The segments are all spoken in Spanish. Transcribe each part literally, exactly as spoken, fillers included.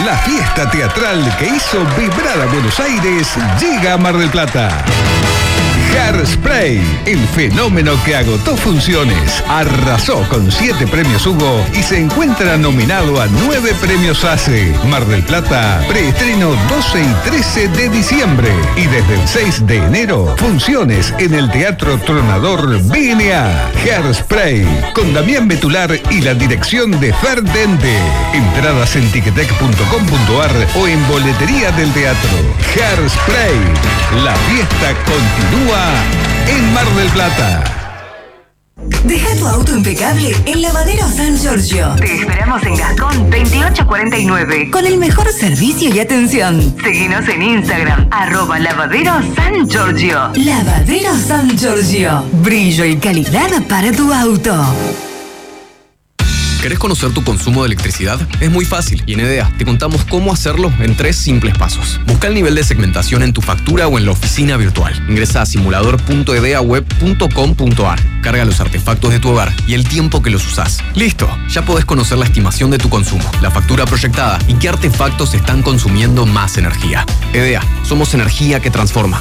La fiesta teatral que hizo vibrar a Buenos Aires llega a Mar del Plata. Hairspray, el fenómeno que agotó funciones, arrasó con siete premios Hugo y se encuentra nominado a nueve premios ACE. Mar del Plata, preestreno doce y trece de diciembre. Y desde el seis de enero, funciones en el Teatro Tronador B N A. Hairspray, con Damián Betular y la dirección de Fer Dente. Entradas en ticketek punto com punto ar o en boletería del teatro. Hairspray, la fiesta continúa en Mar del Plata. Deja tu auto impecable en Lavadero San Giorgio. Te esperamos en Gascón veintiocho cuarenta y nueve con el mejor servicio y atención. Seguinos en Instagram, arroba Lavadero San Giorgio. Lavadero San Giorgio. Brillo y calidad para tu auto. ¿Querés conocer tu consumo de electricidad? Es muy fácil y en EDEA te contamos cómo hacerlo en tres simples pasos. Busca el nivel de segmentación en tu factura o en la oficina virtual. Ingresa a simulador punto edeaweb punto com punto ar. Carga los artefactos de tu hogar y el tiempo que los usás. ¡Listo! Ya podés conocer la estimación de tu consumo, la factura proyectada y qué artefactos están consumiendo más energía. EDEA, somos energía que transforma.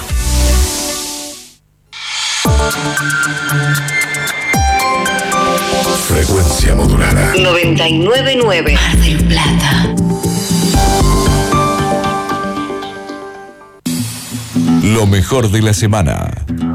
Frecuencia modulada noventa y nueve punto nueve Mar del Plata. Lo mejor de la semana.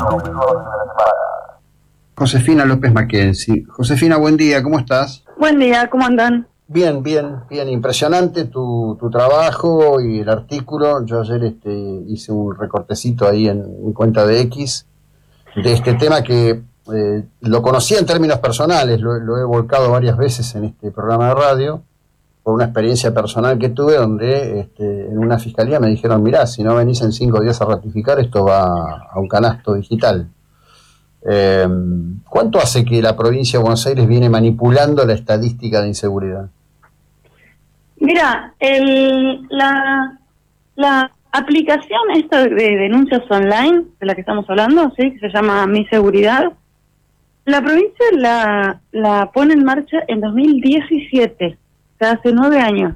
Josefina López Mackenzie. Josefina, buen día, ¿cómo estás? Buen día, ¿cómo andan? Bien, bien, bien, impresionante tu, tu trabajo y el artículo. Yo ayer este, hice un recortecito ahí en mi cuenta de X de este tema que Eh, lo conocía en términos personales, lo, lo he volcado varias veces en este programa de radio, por una experiencia personal que tuve donde este, en una fiscalía me dijeron, mirá, si no venís en cinco días a ratificar, esto va a un canasto digital. Eh, ¿Cuánto hace que la provincia de Buenos Aires viene manipulando la estadística de inseguridad? Mira, el, la, la aplicación esta de denuncias online, de la que estamos hablando, ¿sí? Que se llama Mi Seguridad, la provincia la, la pone en marcha en dos mil diecisiete, o sea, hace nueve años.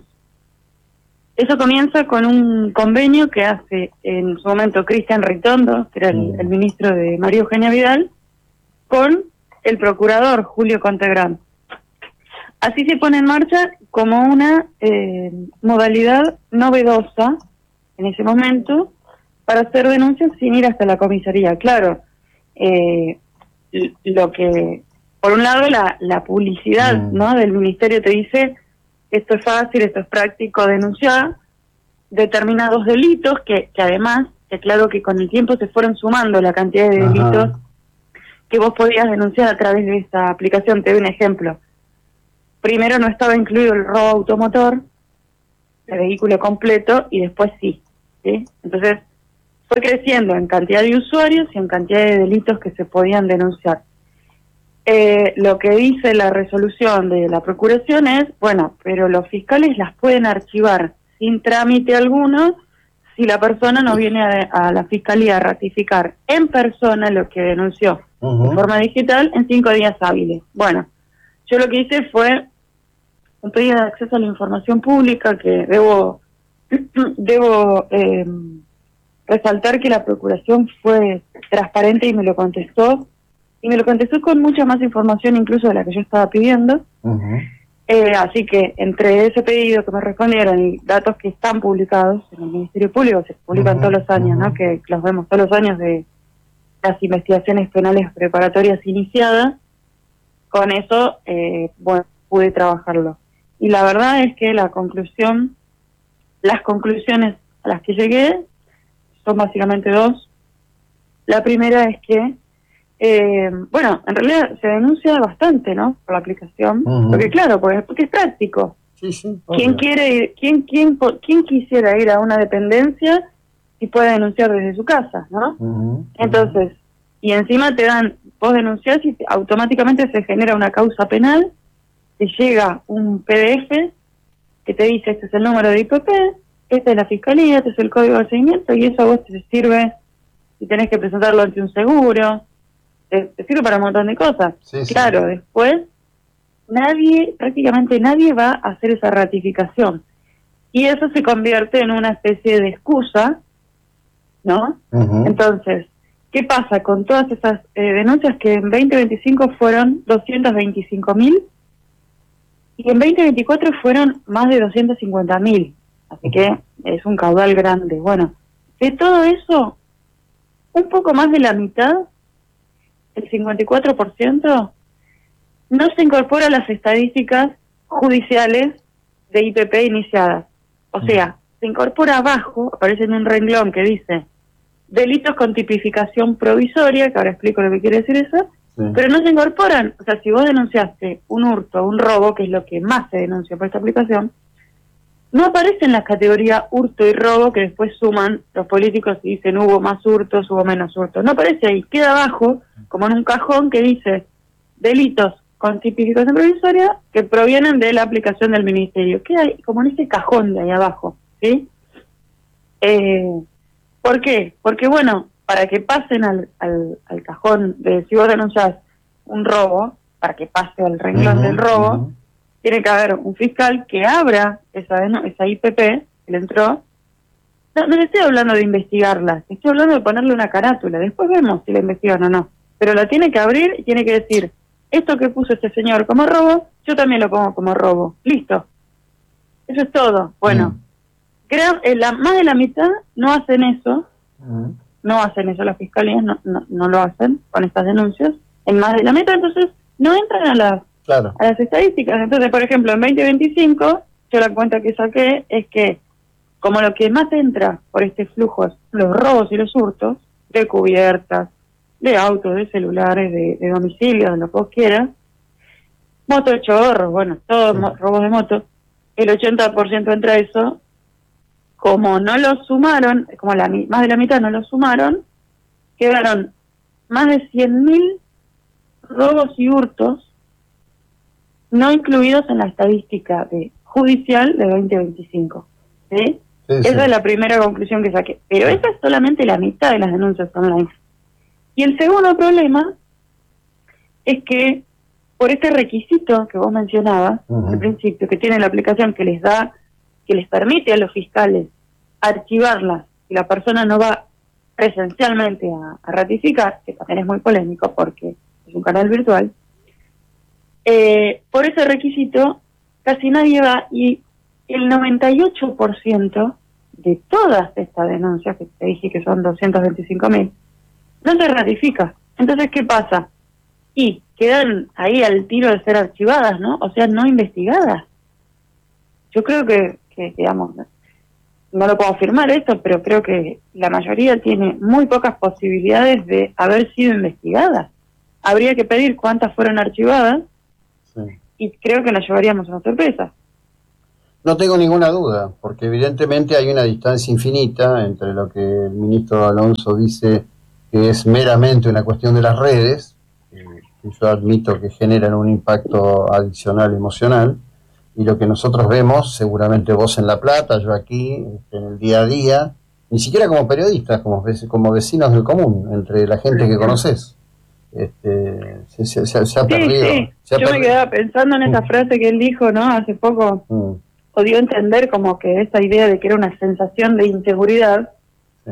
Eso comienza con un convenio que hace en su momento Cristian Ritondo, que era el, el ministro de María Eugenia Vidal, con el procurador Julio Contegrán. Así se pone en marcha como una eh, modalidad novedosa en ese momento para hacer denuncias sin ir hasta la comisaría. Claro, eh, lo que, por un lado, la, la publicidad, mm. ¿no?, del ministerio te dice, esto es fácil, esto es práctico, denunciar determinados delitos, que, que además, que claro que con el tiempo se fueron sumando la cantidad de delitos Ajá. que vos podías denunciar a través de esta aplicación. Te doy un ejemplo. Primero no estaba incluido el robo automotor, el vehículo completo, y después sí, ¿sí? Entonces, fue creciendo en cantidad de usuarios y en cantidad de delitos que se podían denunciar. Eh, lo que dice la resolución de la Procuración es, bueno, pero los fiscales las pueden archivar sin trámite alguno si la persona no viene a, a la Fiscalía a ratificar en persona lo que denunció uh-huh. de forma digital en cinco días hábiles. Bueno, yo lo que hice fue un pedido de acceso a la información pública que debo, debo eh, resaltar que la Procuración fue transparente y me lo contestó, y me lo contestó con mucha más información incluso de la que yo estaba pidiendo. Uh-huh. Eh, así que entre ese pedido que me respondieron y datos que están publicados en el Ministerio Público, se publican uh-huh. todos los años, uh-huh. ¿no?, que los vemos todos los años de las investigaciones penales preparatorias iniciadas, con eso, eh, bueno, pude trabajarlo. Y la verdad es que la conclusión, las conclusiones a las que llegué son básicamente dos. La primera es que, eh, bueno, en realidad se denuncia bastante, ¿no?, por la aplicación, uh-huh. porque claro, porque, porque es práctico. Sí, sí. ¿Quién quiere ir, quién, quién, quién quisiera ir a una dependencia y puede denunciar desde su casa, ¿no? Uh-huh. Entonces, y encima te dan, vos denunciás y automáticamente se genera una causa penal, te llega un P D F que te dice, este es el número de I P P, esta es la fiscalía, este es el código de seguimiento, y eso a vos te sirve si tenés que presentarlo ante un seguro, te, te sirve para un montón de cosas. Sí, claro, sí. Después nadie, prácticamente nadie va a hacer esa ratificación. y eso se convierte en una especie de excusa, ¿no? Uh-huh. Entonces, ¿qué pasa con todas esas eh, denuncias que en veinte veinticinco fueron doscientos veinticinco mil y en veinte veinticuatro fueron más de doscientos cincuenta mil? Así que es un caudal grande. Bueno, de todo eso, un poco más de la mitad, el cincuenta y cuatro por ciento, no se incorpora a las estadísticas judiciales de I P P iniciadas. O sea, se incorpora abajo, aparece en un renglón que dice delitos con tipificación provisoria, que ahora explico lo que quiere decir eso, sí. Pero no se incorporan. O sea, si vos denunciaste un hurto, un robo, que es lo que más se denuncia por esta aplicación, no aparece en la categoría hurto y robo que después suman los políticos y dicen hubo más hurtos, hubo menos hurtos. No aparece ahí, queda abajo, como en un cajón que dice delitos con tipificación provisoria que provienen de la aplicación del ministerio. Queda ahí, como en ese cajón de ahí abajo, ¿sí? Eh, ¿Por qué? Porque, bueno, para que pasen al, al, al cajón de si vos denunciás un robo, para que pase al renglón uh-huh, del robo, uh-huh. tiene que haber un fiscal que abra esa, esa I P P que le entró. No, no le estoy hablando de investigarla, estoy hablando de ponerle una carátula. Después vemos si la investigan o no. Pero la tiene que abrir y tiene que decir, esto que puso este señor como robo, yo también lo pongo como robo. Listo. Eso es todo. Bueno, mm. creo que la, más de la mitad no hacen eso. Mm. No hacen eso las fiscalías, no, no, no lo hacen con estas denuncias. En más de la mitad, entonces, no entran a las, claro. a las estadísticas. Entonces, por ejemplo, en veinte veinticinco, yo la cuenta que saqué es que, como lo que más entra por este flujo es los robos y los hurtos, de cubiertas, de autos, de celulares, de, de domicilios, de lo que vos quieras, motochorros, bueno, todos sí. mo- robos de moto, el ochenta por ciento entra eso. Como no lo sumaron, como la más de la mitad no lo sumaron, quedaron más de cien mil robos y hurtos no incluidos en la estadística de judicial de veinte veinticinco. ¿Sí? Sí, sí. Esa es la primera conclusión que saqué. Pero esa es solamente la mitad de las denuncias online. Y el segundo problema es que por este requisito que vos mencionabas uh-huh. al principio, que tiene la aplicación que les da, que les permite a los fiscales archivarlas si la persona no va presencialmente a, a ratificar, que también es muy polémico porque es un canal virtual, eh, por ese requisito casi nadie va y el noventa y ocho por ciento de todas estas denuncias, que te dije que son doscientos veinticinco mil, no se ratifica. Entonces, ¿qué pasa? Y quedan ahí al tiro de ser archivadas, ¿no? O sea, no investigadas. Yo creo que, que digamos, no lo puedo afirmar esto, pero creo que la mayoría tiene muy pocas posibilidades de haber sido investigadas. Habría que pedir cuántas fueron archivadas sí. y creo que nos llevaríamos una sorpresa. No tengo ninguna duda, porque evidentemente hay una distancia infinita entre lo que el ministro Alonso dice que es meramente una cuestión de las redes, que yo admito que generan un impacto adicional emocional, y lo que nosotros vemos, seguramente vos en La Plata, yo aquí, en el día a día, ni siquiera como periodistas, como, como vecinos del común, entre la gente que conoces. Este, se, se, se, se ha sí, perdido. Sí. Se ha yo perdido. me quedaba pensando en esa frase que él dijo, ¿no? Hace poco, mm. o dio a entender como que esa idea de que era una sensación de inseguridad. Sí.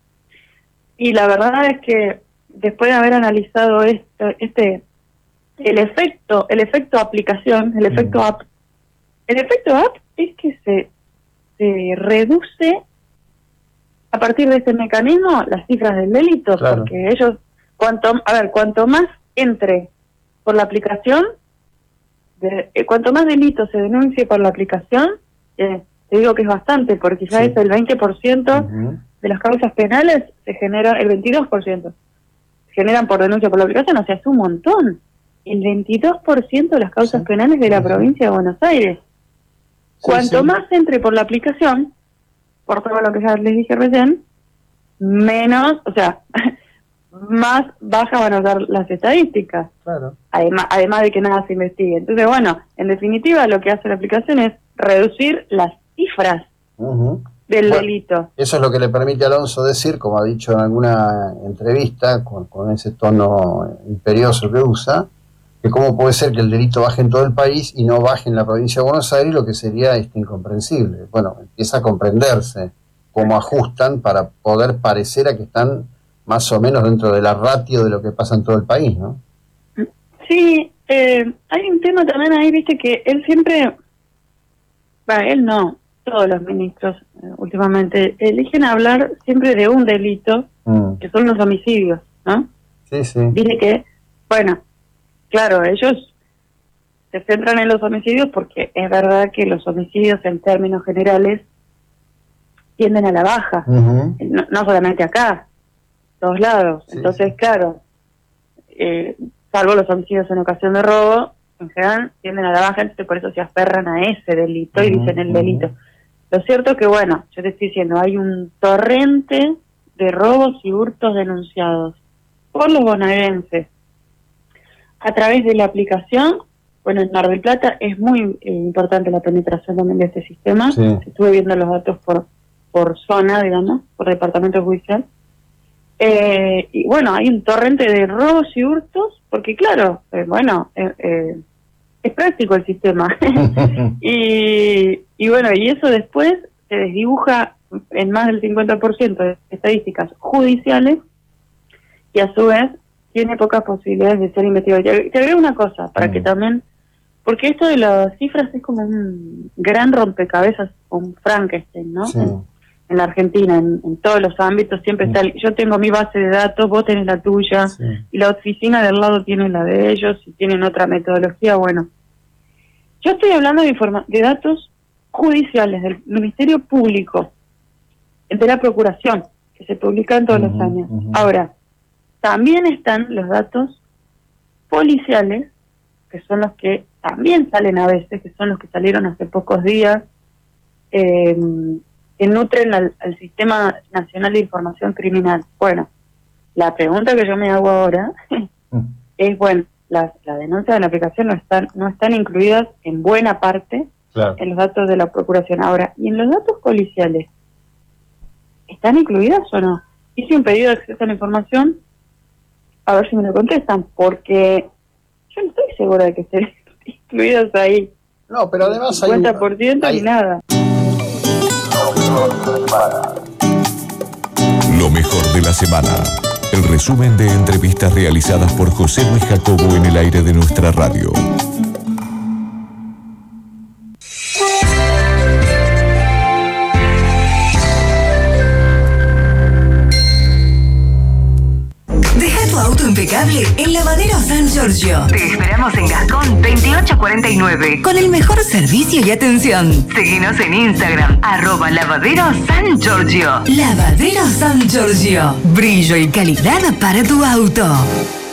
Y la verdad es que después de haber analizado esto, este, el efecto, el efecto aplicación, el efecto mm. app, el efecto app es que se, se reduce a partir de este mecanismo las cifras del delito, claro. porque ellos, cuanto, a ver, cuanto más entre por la aplicación, de, eh, cuanto más delito se denuncie por la aplicación, eh, te digo que es bastante, porque ya sí. es el veinte por ciento uh-huh. de las causas penales se genera, el veintidós por ciento se generan por denuncia por la aplicación, o sea, es un montón. El veintidós por ciento de las causas sí. penales de la uh-huh. provincia de Buenos Aires. Sí, Cuanto sí. más entre por la aplicación, por todo lo que ya les dije recién, menos, o sea, más bajas van a ser las estadísticas. Claro. Además, además de que nada se investigue. Entonces, bueno, en definitiva lo que hace la aplicación es reducir las cifras uh-huh. del bueno, delito. Eso es lo que le permite a Alonso decir, como ha dicho en alguna entrevista, con, con ese tono imperioso que usa, que cómo puede ser que el delito baje en todo el país y no baje en la provincia de Buenos Aires, lo que sería este, incomprensible. Bueno, empieza a comprenderse cómo ajustan para poder parecer a que están más o menos dentro de la ratio de lo que pasa en todo el país, ¿no? Sí, eh, hay un tema también ahí, viste, que él siempre, va, él no, todos los ministros eh, últimamente eligen hablar siempre de un delito, mm. que son los homicidios, ¿no? Sí, sí. Dice que, bueno, claro, ellos se centran en los homicidios porque es verdad que los homicidios en términos generales tienden a la baja, uh-huh. no, no solamente acá, todos lados. Sí. Entonces, claro, eh, salvo los homicidios en ocasión de robo, en general tienden a la baja, entonces por eso se aferran a ese delito uh-huh. y dicen el delito. Uh-huh. Lo cierto es que, bueno, yo te estoy diciendo, hay un torrente de robos y hurtos denunciados por los bonaerenses a través de la aplicación. Bueno, en Mar del Plata es muy eh, importante la penetración también de este sistema. Sí. Estuve viendo los datos por por zona, digamos, por departamento judicial. Eh, y bueno, hay un torrente de robos y hurtos, porque claro, eh, bueno, eh, eh, es práctico el sistema. y, y bueno, y eso después se desdibuja en más del cincuenta por ciento de estadísticas judiciales, y a su vez tiene pocas posibilidades de ser investigado. Te, te agrego una cosa, para mm. que también, porque esto de las cifras es como un gran rompecabezas, un Frankenstein, ¿no? Sí. En, en la Argentina, en, en todos los ámbitos, siempre sí. está, el, yo tengo mi base de datos, vos tenés la tuya, sí. y la oficina del lado tiene la de ellos, y tienen otra metodología. Bueno, yo estoy hablando de, informa- de datos judiciales del Ministerio Público, de la Procuración, que se publican todos uh-huh, los años. Uh-huh. Ahora, también están los datos policiales, que son los que también salen a veces, que son los que salieron hace pocos días, eh, que nutren al, al Sistema Nacional de Información Criminal. Bueno, la pregunta que yo me hago ahora es, bueno, las la denuncias de la aplicación no están no están incluidas en buena parte claro. en los datos de la Procuración. Ahora, ¿y en los datos policiales están incluidas o no? Hice un pedido de acceso a la información, a ver si me lo contestan, porque yo no estoy segura de que estén incluidas ahí. No, pero además hay... cincuenta por ciento hay... ni nada. Lo mejor de la semana. El resumen de entrevistas realizadas por José Luis Jacobo en el aire de nuestra radio. Auto impecable en Lavadero San Giorgio. Te esperamos en Gascón veintiocho cuarenta y nueve con el mejor servicio y atención. Seguinos en Instagram, arroba Lavadero San Giorgio. Lavadero San Giorgio. Brillo y calidad para tu auto.